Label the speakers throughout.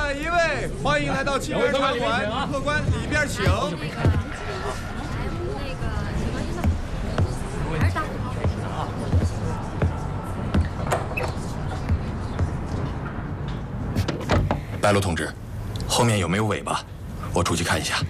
Speaker 1: 下一位，欢迎来到青园茶馆，客官里边请。
Speaker 2: 白鹿同志，后面有没有尾巴？我出去看一下。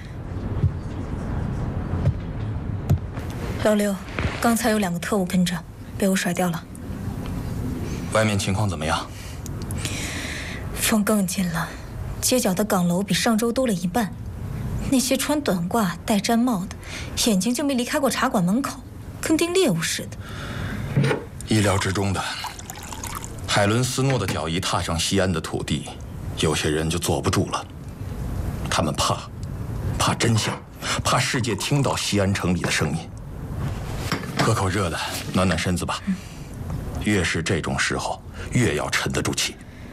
Speaker 3: 老刘，刚才有2个特务跟着，被我甩掉了。
Speaker 2: 外面情况怎么样？
Speaker 3: 风更紧了，街角的岗楼比上周多了1半。那些穿短褂、戴毡帽的，眼睛就没离开过茶馆门口，跟盯猎物似的。
Speaker 2: 意料之中的。海伦·斯诺的脚一踏上西安的土地，有些人就坐不住了。他们怕真相，怕世界听到西安城里的声音。喝口热的，暖暖身子吧。越是这种时候，越要沉得住气。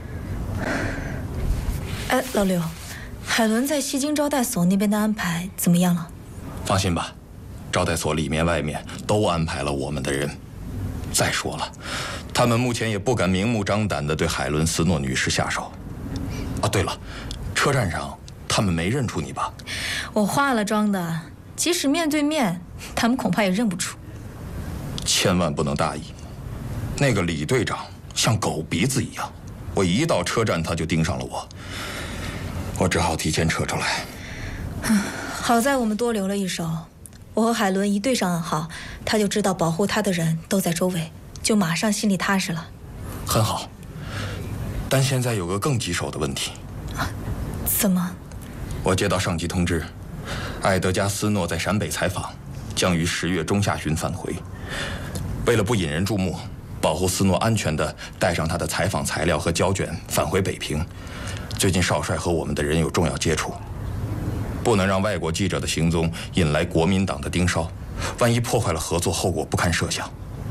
Speaker 3: 哎，老刘，海伦在西京招待所那边的安排怎么样了？
Speaker 2: 放心吧，招待所里面外面都安排了我们的人。再说了，他们目前也不敢明目张胆地对海伦·斯诺女士下手。哦，对了，车站上他们没认出你吧？
Speaker 3: 我化了妆的，即使面对面，他们恐怕也认不出。
Speaker 2: 千万不能大意。那个李队长像狗鼻子一样，我一到车站他就盯上了我，我只好提前撤出来。
Speaker 3: 好在我们多留了一手，我和海伦一对上暗号，他就知道保护他的人都在周围，就马上心里踏实了。
Speaker 2: 很好，但现在有个更棘手的问题。
Speaker 3: 怎么？
Speaker 2: 我接到上级通知，艾德加·斯诺在陕北采访，将于10月中下旬返回。为了不引人注目，保护斯诺安全地带上他的采访材料和胶卷返回北平。最近少帅和我们的人有重要接触，不能让外国记者的行踪引来国民党的盯梢，万一破坏了合作，后果不堪设想。